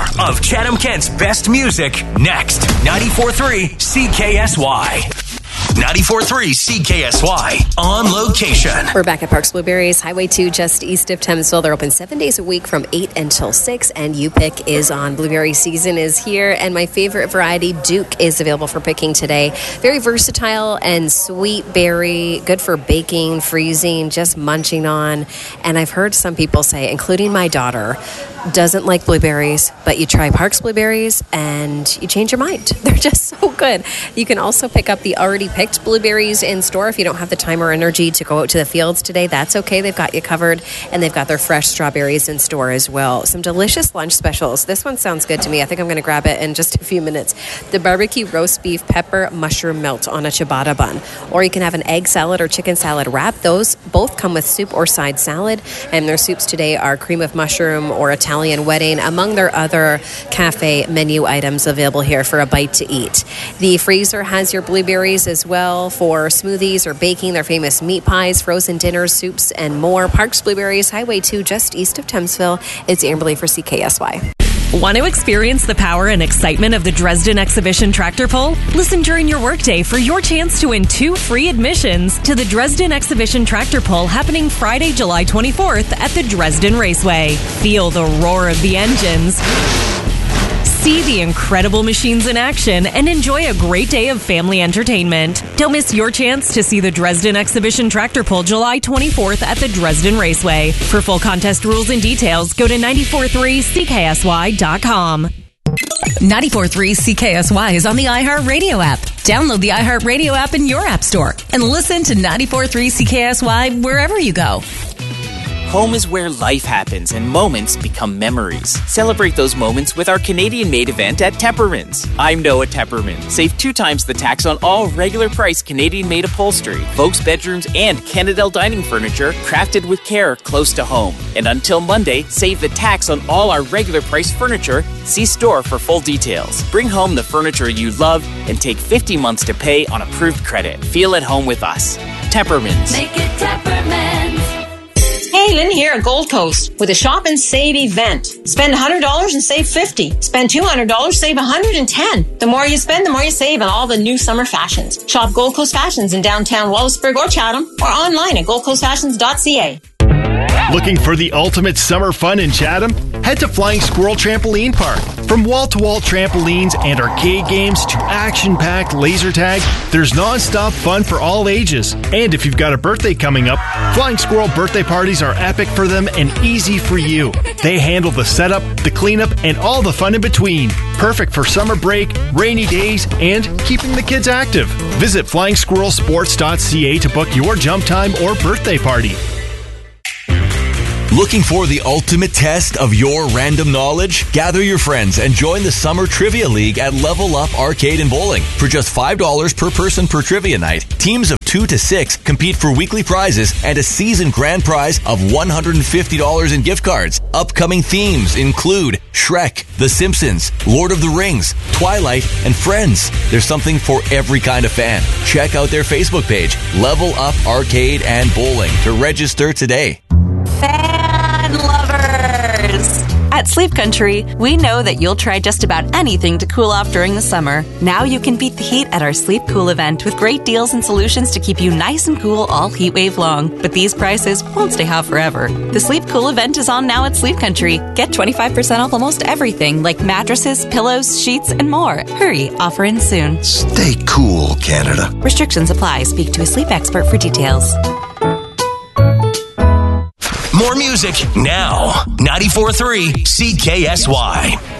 of Chatham-Kent's best music next. 94.3 CKSY. 94.3 CKSY on location. We're back at Parks Blueberries, Highway 2, just east of Thamesville. They're open 7 days a week from 8 until 6, and U-Pick is on. Blueberry season is here, and my favorite variety, Duke, is available for picking today. Very versatile and sweet berry, good for baking, freezing, just munching on. And I've heard some people say, including my daughter, doesn't like blueberries, but you try Parks Blueberries and you change your mind. They're just so good. You can also pick up the already picked blueberries in store if you don't have the time or energy to go out to the fields today. That's okay. They've got you covered, and they've got their fresh strawberries in store as well. Some delicious lunch specials. This one sounds good to me. I think I'm going to grab it in just a few minutes. The barbecue roast beef pepper mushroom melt on a ciabatta bun. Or you can have an egg salad or chicken salad wrap. Those both come with soup or side salad, and their soups today are cream of mushroom or Italian wedding, among their other cafe menu items available here for a bite to eat. The freezer has your blueberries as well for smoothies or baking, their famous meat pies, frozen dinners, soups, and more. Parks Blueberries, Highway 2, just east of Thamesville. It's Amberly for CKSY. Want to experience the power and excitement of the Dresden Exhibition Tractor Pull? Listen during your workday for your chance to win 2 free admissions to the Dresden Exhibition Tractor Pull happening Friday, July 24th at the Dresden Raceway. Feel the roar of the engines, see the incredible machines in action, and enjoy a great day of family entertainment. Don't miss your chance to see the Dresden Exhibition Tractor Pull July 24th at the Dresden Raceway. For full contest rules and details, go to 943CKSY.com. 94.3 CKSY is on the iHeartRadio app. Download the iHeartRadio app in your app store and listen to 94.3 CKSY wherever you go. Home is where life happens and moments become memories. Celebrate those moments with our Canadian-made event at Teppermans. I'm Noah Tepperman. Save 2 times the tax on all regular price Canadian-made upholstery, folks' bedrooms, and Canadel dining furniture crafted with care close to home. And until Monday, save the tax on all our regular price furniture. See store for full details. Bring home the furniture you love and take 50 months to pay on approved credit. Feel at home with us. Teppermans. Make it Teppermans. Hey, Lynn here at Gold Coast with a shop and save event. Spend $100 and save $50. Spend $200, save $110. The more you spend, the more you save on all the new summer fashions. Shop Gold Coast Fashions in downtown Wallaceburg or Chatham, or online at goldcoastfashions.ca. Looking for the ultimate summer fun in Chatham? Head to Flying Squirrel Trampoline Park. From wall-to-wall trampolines and arcade games to action-packed laser tag, there's non-stop fun for all ages. And if you've got a birthday coming up, Flying Squirrel birthday parties are epic for them and easy for you. They handle the setup, the cleanup, and all the fun in between. Perfect for summer break, rainy days, and keeping the kids active. Visit FlyingSquirrelSports.ca to book your jump time or birthday party. Looking for the ultimate test of your random knowledge? Gather your friends and join the Summer Trivia League at Level Up Arcade and Bowling. For just $5 per person per trivia night, teams of 2 to 6 compete for weekly prizes and a season grand prize of $150 in gift cards. Upcoming themes include Shrek, The Simpsons, Lord of the Rings, Twilight, and Friends. There's something for every kind of fan. Check out their Facebook page, Level Up Arcade and Bowling, to register today. Fan lovers! At Sleep Country, we know that you'll try just about anything to cool off during the summer. Now you can beat the heat at our Sleep Cool event with great deals and solutions to keep you nice and cool all heat wave long. But these prices won't stay hot forever. The Sleep Cool event is on now at Sleep Country. Get 25% off almost everything like mattresses, pillows, sheets, and more. Hurry, offer ends soon. Stay cool, Canada. Restrictions apply. Speak to a sleep expert for details. More music now. 94.3 CKSY.